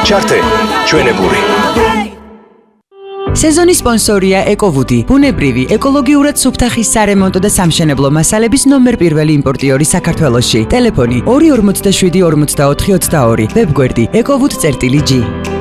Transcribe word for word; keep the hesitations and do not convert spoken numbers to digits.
ჩართე ჩვენებური. სეზონის სპონსორია ეკოვუდი, ბუნებრივი, ეკოლოგიურად სუფთა ხის სარემონტო და სამშენებლო მასალების ნომერ პირველი იმპორტიორი საქართველოში. ტელეფონი ორი ორმოცდაშვიდი ორმოცდაოთხი ოცდაორი, ვებგვერდი ეკოვუდ წერტილი ჯი.